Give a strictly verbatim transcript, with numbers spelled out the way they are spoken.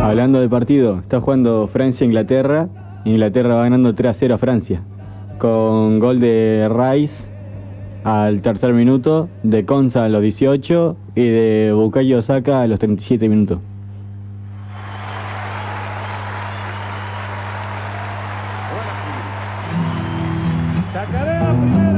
Hablando de partido, está jugando Francia-Inglaterra. Inglaterra va ganando tres a cero a Francia. Con gol de Rice al tercer minuto, de Konsa a los dieciocho y de Bukayo Saka a los treinta y siete minutos.